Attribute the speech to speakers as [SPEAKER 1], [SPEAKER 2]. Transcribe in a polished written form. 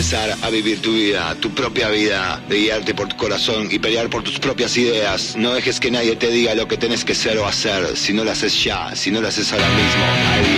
[SPEAKER 1] empezar a vivir tu vida, tu propia vida, de guiarte por tu corazón y pelear por tus propias ideas. No dejes que nadie te diga lo que tenés que ser o hacer. Si no lo haces ya, si no lo haces ahora mismo, nadie